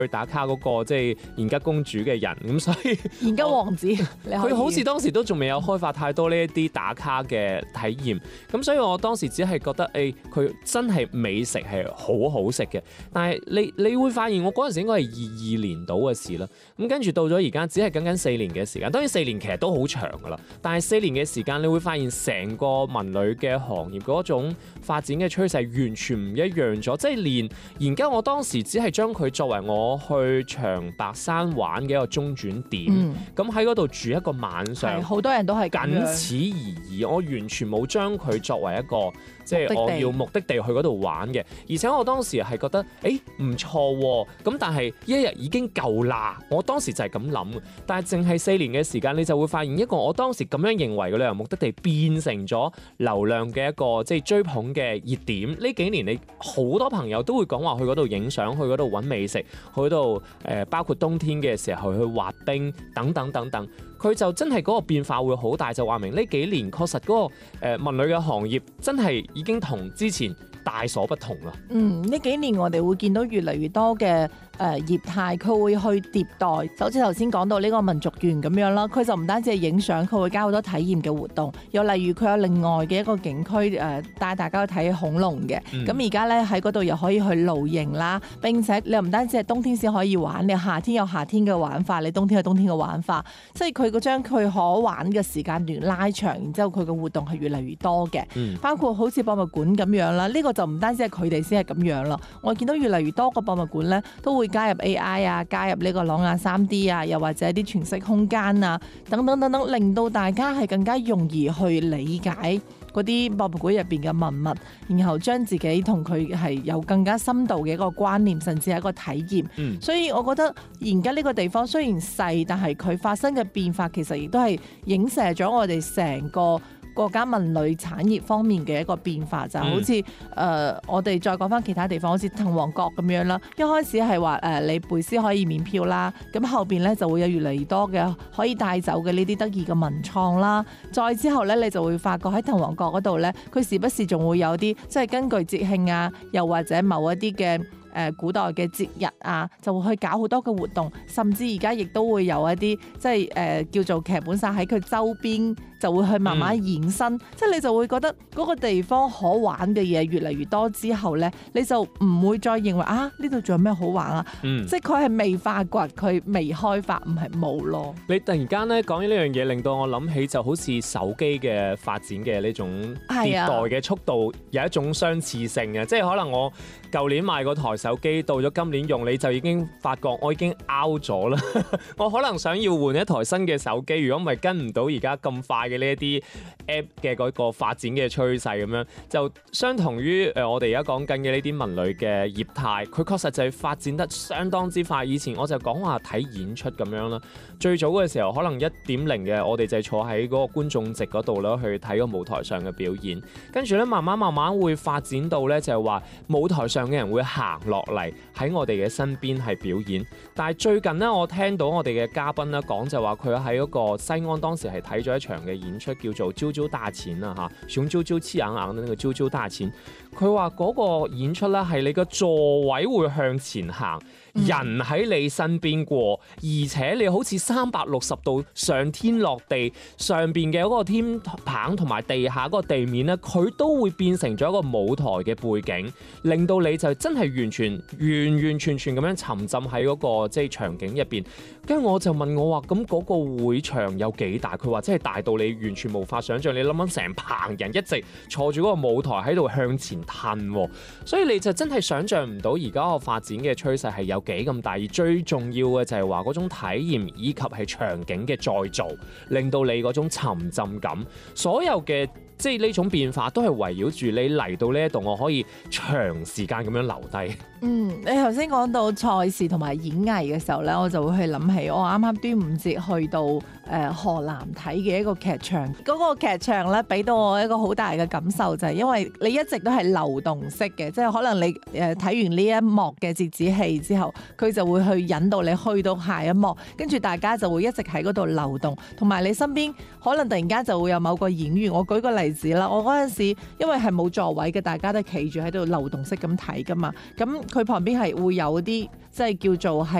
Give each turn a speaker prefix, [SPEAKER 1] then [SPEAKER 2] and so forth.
[SPEAKER 1] 去打卡嗰個即係賢吉公主嘅人，咁所以
[SPEAKER 2] 賢吉王子，
[SPEAKER 1] 佢好似當時都仲未有開發太多呢一啲打卡嘅體驗，咁所以我當時只係覺得佢真係美食係好好食嘅。但係你會發現我嗰陣時應該係22年到嘅事啦，咁跟住到咗而家只係僅僅4年嘅時間，當然4年其實都好長㗎啦，但係4年嘅時間你會發現成個文旅嘅行業嗰種發展嘅趨勢完全唔一樣咗，即係連而家我當時只係將佢作為我去長白山玩嘅一個中轉點，咁喺嗰度住一個晚上，
[SPEAKER 2] 好多人都係
[SPEAKER 1] 僅此而已，我完全冇將佢作為一個即係我要目的地去嗰度玩嘅，而且我當時係覺得唔錯喎，咁但係一日已經夠啦，我當時就係咁諗，但係淨係4年嘅時間，你就會發現一個我當時咁樣認為嘅旅遊目的地變成咗流量嘅一個即係追捧嘅熱點。呢幾年你好多朋友都會講話去嗰度影相，去嗰度揾美食，去嗰度包括冬天嘅時候去滑冰等等等等，佢就真係嗰個變化會好大，就話明呢幾年確實嗰個文旅嘅行業真係已經同之前大所不同啦。
[SPEAKER 2] 呢幾年我哋會見到越嚟越多嘅業態，佢會去迭代，就好似頭先講到呢個民族園咁樣啦。佢就唔單止係影相，佢會加好多體驗嘅活動。又例如佢有另外嘅一個景區帶大家去睇恐龍嘅。咁而家咧喺嗰度又可以去露營啦。並且你又唔單止係冬天先可以玩，你夏天有夏天嘅玩法，你冬天有冬天嘅玩法。即係佢將佢可玩嘅時間段拉長，然之後佢嘅活動係越嚟越多嘅。包括好似博物館咁樣啦，呢個就唔單止係佢哋先係咁樣啦。我見到越嚟越多個博物館咧都會加入 AI 啊，加入呢個朗雅 3D 啊，又或者啲全息空間啊，等等等等，令到大家係更加容易去理解嗰啲博物館入邊嘅文物，然後將自己同佢係有更加深度嘅一個關聯，甚至係一個體驗。所以我覺得而家呢個地方雖然細，但係佢發生嘅變化其實亦都係影射咗我哋成個國家文旅產業方面嘅一個變化，就好似我哋再講翻其他地方，好似滕王閣咁樣啦。一開始係話你貝斯可以免票啦，咁後邊咧就會有越嚟越多嘅可以帶走嘅呢啲得意嘅文創啦。再之後咧，你就會發覺喺滕王閣嗰度咧，佢時不時仲會有啲即係根據節慶啊，又或者某一啲嘅古代嘅節日啊，就會去搞好多嘅活動，甚至而家亦都會有一啲即係叫做劇本殺喺佢周邊，就會去慢慢延伸，即係你就會覺得嗰個地方可玩嘅嘢越嚟越多之後咧，你就唔會再認為呢度仲有咩好玩啊？即係佢係未發掘，佢未開發，唔係冇咯。
[SPEAKER 1] 你突然間咧講起呢樣嘢，令到我諗起就好似手機嘅發展嘅呢種迭代嘅速度有一種相似性啊！即係可能我舊年買嗰台手機到咗今年用，你就已經發覺我已經 out 咗啦。我可能想要換一台新嘅手機，如果唔係跟唔到而家咁快嘅呢一啲 app 嘅嗰個發展嘅趨勢咁樣，就相同於我哋而家講緊嘅呢啲文旅嘅業態，佢確實就係發展得相當之快。以前我就講話睇演出咁樣啦，最早嘅時候可能1.0嘅，我哋就係坐喺嗰個觀眾席嗰度啦，去睇個舞台上嘅表演。跟住咧慢慢會發展到咧就係話舞台上嘅人會行落嚟喺我哋嘅身邊係表演。但係最近咧，我聽到我哋嘅嘉賓咧講就話佢喺嗰個西安當時係睇咗一場嘅演出，叫做《啾啾大錢》啊嚇，熊啾啾氣昂昂嘅那個啾啾大錢。佢話嗰個演出咧係你個座位會向前行，人喺你身邊過，而且你好似360度上天落地，上邊嘅嗰個天棚同埋地下嗰個地面咧，佢都會變成咗一個舞台嘅背景，令到你就真係完全咁樣沉浸喺嗰個即係場景入邊。跟住我就問我話：咁嗰個會場有幾大？佢話真係大到你完全無法想像。你諗諗成棚人一直坐住嗰個舞台喺度向前褪，所以你就真係想像唔到而家個發展嘅趨勢係有幾咁大。而最重要嘅就係話嗰種體驗以及係場景嘅再造，令到你嗰種沉浸感，所有嘅即係呢種變化都係圍繞住你嚟到呢一度，我可以長時間咁樣留低。
[SPEAKER 2] 你頭先講到賽事同埋演藝嘅時候咧，我就會去諗起我啱啱端午節去到河南睇嘅一個劇場，嗰個劇場咧俾到我一個好大嘅感受，就係因為你一直都係流動式嘅，即係可能你睇完呢一幕嘅折子戲之後，佢就會去引導你去到下一幕，跟住大家就會一直喺嗰度流動，同埋你身邊可能突然間就會有某個演員。我舉個例子啦，我嗰陣時因為係冇座位嘅，大家都企住喺度流動式咁睇噶嘛，咁佢旁邊係會有啲即係叫做係